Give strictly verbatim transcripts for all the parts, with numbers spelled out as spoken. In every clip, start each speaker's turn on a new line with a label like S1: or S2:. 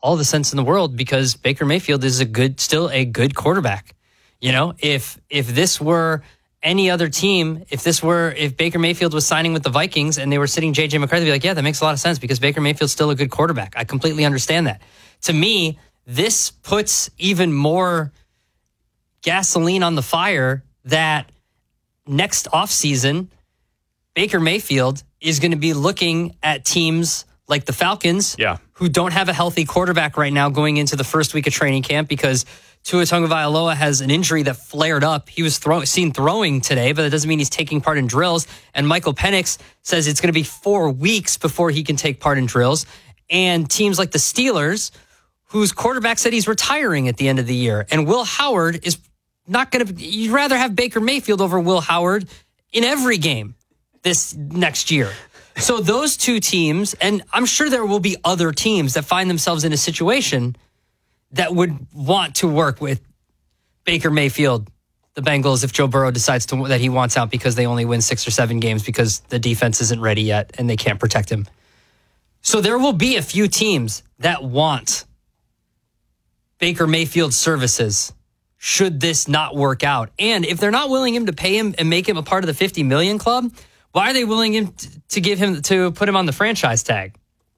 S1: all the sense in the world because Baker Mayfield is a good, still a good quarterback. You know, if if this were any other team, if this were, if Baker Mayfield was signing with the Vikings and they were sitting J J McCarthy, they'd be like, yeah, that makes a lot of sense because Baker Mayfield's still a good quarterback. I completely understand that. To me, this puts even more gasoline on the fire that next offseason, Baker Mayfield is going to be looking at teams like the Falcons,
S2: yeah.
S1: who don't have a healthy quarterback right now going into the first week of training camp because Tua Tagovailoa has an injury that flared up. He was throw- seen throwing today, but that doesn't mean he's taking part in drills. And Michael Penix says it's going to be four weeks before he can take part in drills. And teams like the Steelers, whose quarterback said he's retiring at the end of the year. And Will Howard is not going to... You'd rather have Baker Mayfield over Will Howard in every game this next year. So those two teams, and I'm sure there will be other teams that find themselves in a situation that would want to work with Baker Mayfield, the Bengals, if Joe Burrow decides to, that he wants out because they only win six or seven games because the defense isn't ready yet and they can't protect him. So there will be a few teams that want Baker Mayfield's services should this not work out. And if they're not willing him to pay him and make him a part of the fifty million club, why are they willing him to give him to put him on the franchise tag?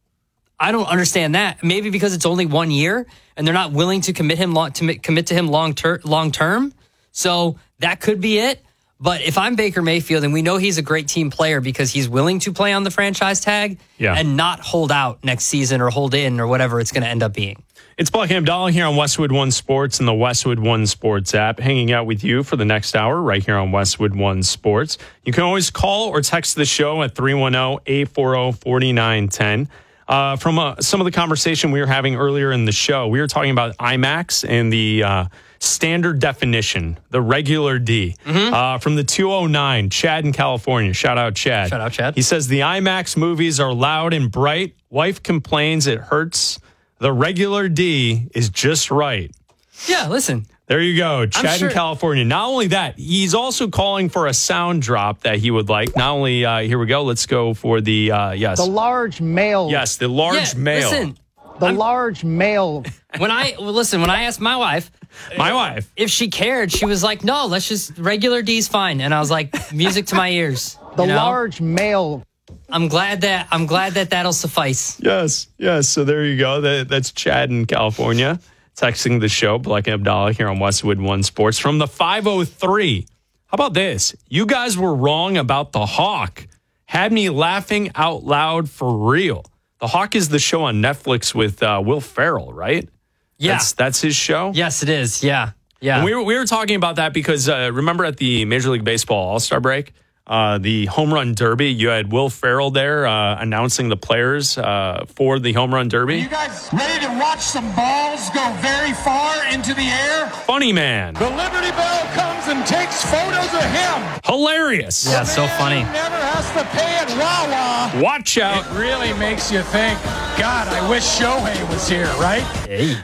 S1: I don't understand that. Maybe because it's only one year and they're not willing to commit him long, to commit to him long ter- long term. So that could be it. But if I'm Baker Mayfield and we know he's a great team player because he's willing to play on the franchise tag
S2: yeah.
S1: and not hold out next season or hold in or whatever it's going to end up being.
S2: It's Buck Abdallah here on Westwood One Sports and the Westwood One Sports app, hanging out with you for the next hour right here on Westwood One Sports. You can always call or text the show at three one zero, eight four zero, four nine one zero. Uh, from uh, some of the conversation we were having earlier in the show, we were talking about IMAX and the uh, standard definition, the regular D.
S1: Mm-hmm.
S2: Uh, from the two oh nine, Chad in California. Shout out, Chad.
S1: Shout out, Chad.
S2: He says the IMAX movies are loud and bright. Wife complains it hurts. The regular D is just right.
S1: Yeah, listen.
S2: There you go. Chad
S1: sure.
S2: in California. Not only that, he's also calling for a sound drop that he would like. Not only, uh, here we go. Let's go for the, uh, yes.
S3: The large male.
S2: Yes, the large
S1: yeah,
S2: male.
S1: Listen.
S3: The
S1: I'm,
S3: large male.
S1: When I, well, listen, when I asked my wife.
S2: My wife.
S1: If she cared, she was like, no, let's just, regular D's fine. And I was like, music to my ears.
S3: The
S1: you know?
S3: large male.
S1: I'm glad that I'm glad that that'll suffice.
S2: Yes, yes. So there you go. That, that's Chad in California texting the show. Black Abdallah here on Westwood One Sports from the five oh three. How about this? You guys were wrong about the Hawk. Had me laughing out loud for real. The Hawk is the show on Netflix with uh, Will Ferrell, right?
S1: Yeah,
S2: that's, that's his show.
S1: Yes, it is. Yeah, yeah.
S2: And we were we were talking about that because uh, remember at the Major League Baseball All-Star break. Uh, the home run derby, you had Will Ferrell there uh, announcing the players uh, for the home run derby.
S4: Are you guys ready to watch some balls go very far into the air?
S2: Funny man.
S4: The Liberty Bell comes and takes photos of him.
S2: Hilarious.
S1: Yeah, so funny.
S4: Never has to pay at Wawa.
S2: Watch out.
S4: It really makes you think, God, I wish Shohei was here, right?
S1: Hey.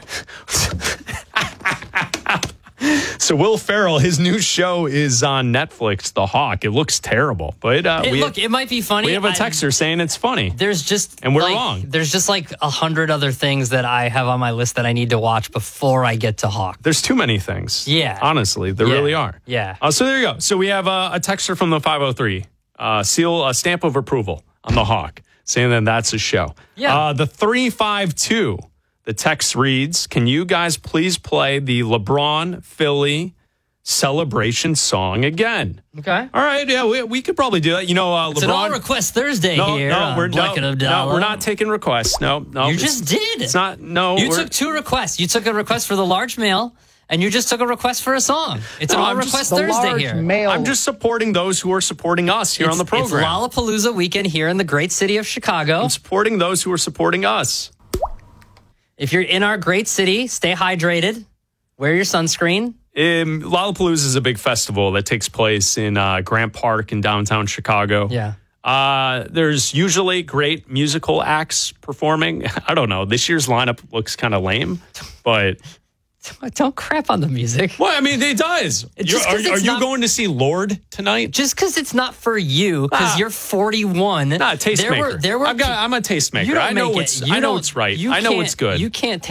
S2: So Will Ferrell, his new show is on Netflix, The Hawk. It looks terrible, but uh,
S1: It,
S2: we
S1: look, it might be funny.
S2: we have a
S1: I-
S2: texter saying it's funny.
S1: There's just
S2: And we're
S1: like,
S2: wrong.
S1: There's just like a hundred other things that I have on my list that I need to watch before I get to Hawk.
S2: There's too many things.
S1: Yeah.
S2: honestly, there
S1: Yeah.
S2: really are.
S1: Yeah.
S2: Uh, so there you go. So we have uh, a texter from the five oh three, uh, seal a stamp of approval on The Hawk, saying that that's a show.
S1: Yeah.
S2: Uh, the three five two, the text reads, "Can you guys please play the LeBron Philly celebration song again?"
S1: Okay.
S2: All right, yeah, we, we could probably do that. You know, uh,
S1: It's
S2: LeBron.
S1: an all request Thursday
S2: no,
S1: here.
S2: no,
S1: on
S2: we're
S1: Black
S2: no,
S1: and
S2: no,
S1: Abdallah.
S2: we're not taking requests. No, no,
S1: You
S2: it's-
S1: just did.
S2: It's not. No,
S1: You
S2: we're-
S1: took two requests. You took a request for the large male, and you just took a request for a song. It's an
S2: No,
S1: all
S2: I'm just-
S1: request
S3: The
S1: Thursday
S3: large
S1: here.
S3: male.
S2: I'm just supporting those who are supporting us here
S1: it's,
S2: on the program.
S1: It's Lollapalooza weekend here in the great city of Chicago.
S2: I'm supporting those who are supporting us.
S1: If you're in our great city, stay hydrated. Wear your sunscreen.
S2: Um, Lollapalooza is a big festival that takes place in uh, Grant Park in downtown Chicago.
S1: Yeah.
S2: Uh, there's usually great musical acts performing. I don't know. This year's lineup looks kind of lame, but
S1: Don't crap on the music.
S2: well, I mean, it does.
S1: It's
S2: You're-
S1: just 'cause
S2: are are
S1: it's
S2: you
S1: not-
S2: going to see Lord tonight?
S1: Just because it's not for you, because
S2: Ah.
S1: you're forty-one.
S2: Not a tastemaker.
S1: There were, there were
S2: I've got, I'm a tastemaker.
S1: You don't
S2: I know
S1: make
S2: what's
S1: it. You
S2: I know
S1: don't-
S2: what's right.
S1: you
S2: I know
S1: can't-
S2: what's good.
S1: You can't